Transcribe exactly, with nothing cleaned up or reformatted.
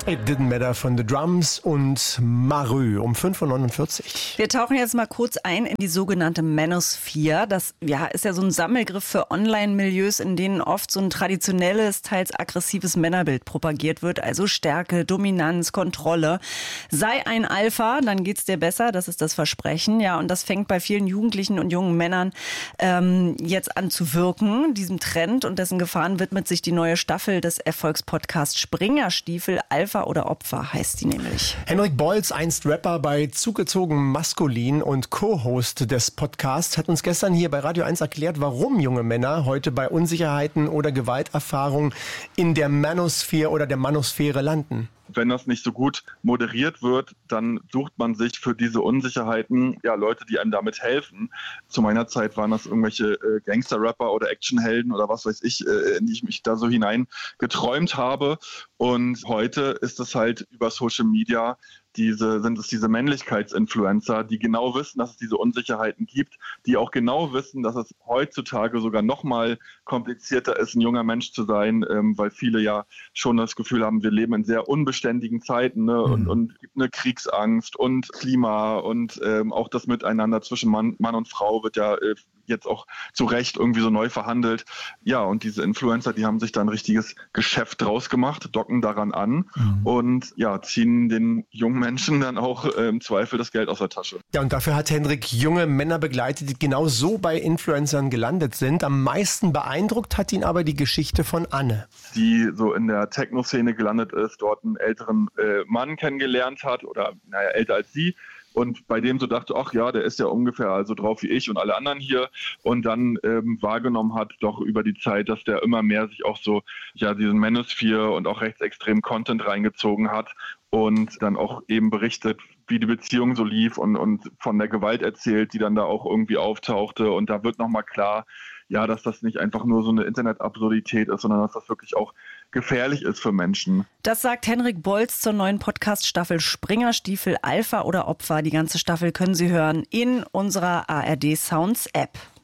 It Didn't Matter von The Drums und Marü um fünf Uhr neunundvierzig. Wir tauchen jetzt mal kurz ein in die sogenannte Manosphere. Das ja, ist ja so ein Sammelgriff für Online-Milieus, in denen oft so ein traditionelles, teils aggressives Männerbild propagiert wird. Also Stärke, Dominanz, Kontrolle. Sei ein Alpha, dann geht's dir besser. Das ist das Versprechen. Ja, und das fängt bei vielen Jugendlichen und jungen Männern ähm, jetzt an zu wirken. Diesem Trend und dessen Gefahren widmet sich die neue Staffel des Erfolgspodcasts Springerstiefel. Alpha oder Opfer heißt die nämlich. Henrik Bolz, einst Rapper bei Zugezogen Maskulin und Co-Host des Podcasts, hat uns gestern hier bei Radio eins erklärt, warum junge Männer heute bei Unsicherheiten oder Gewalterfahrungen in der Manosphere oder der Manosphäre landen. Wenn das nicht so gut moderiert wird, dann sucht man sich für diese Unsicherheiten ja Leute, die einem damit helfen. Zu meiner Zeit waren das irgendwelche äh, Gangster-Rapper oder Actionhelden oder was weiß ich, äh, in die ich mich da so hinein geträumt habe. Und heute ist es halt über Social Media, diese, sind es diese Männlichkeitsinfluencer, die genau wissen, dass es diese Unsicherheiten gibt, die auch genau wissen, dass es heutzutage sogar noch mal komplizierter ist, ein junger Mensch zu sein, ähm, weil viele ja schon das Gefühl haben, wir leben in sehr unbeständigen Zeiten, ne? mhm. und, und gibt eine Kriegsangst und Klima und ähm, auch das Miteinander zwischen Mann, Mann und Frau wird ja äh, jetzt auch zu Recht irgendwie so neu verhandelt. Ja, und diese Influencer, die haben sich da ein richtiges Geschäft draus gemacht, docken daran an mhm. und ja, ziehen den jungen Menschen dann auch äh, im Zweifel das Geld aus der Tasche. Ja, und dafür hat Hendrik junge Männer begleitet, die genau so bei Influencern gelandet sind. Am meisten beeindruckt hat ihn aber die Geschichte von Anne. Die so in der Techno-Szene gelandet ist, dort einen älteren äh, Mann kennengelernt hat oder naja, älter als sie. Und bei dem so dachte, ach ja, der ist ja ungefähr also drauf wie ich und alle anderen hier. Und dann ähm, wahrgenommen hat doch über die Zeit, dass der immer mehr sich auch so, ja, diesen Manosphere und auch rechtsextremen Content reingezogen hat. Und dann auch eben berichtet, wie die Beziehung so lief und, und von der Gewalt erzählt, die dann da auch irgendwie auftauchte. Und da wird nochmal klar, ja, dass das nicht einfach nur so eine Internetabsurdität ist, sondern dass das wirklich auch gefährlich ist für Menschen. Das sagt Henrik Bolz zur neuen Podcast-Staffel Springerstiefel, Alpha oder Opfer. Die ganze Staffel können Sie hören in unserer A R D Sounds App.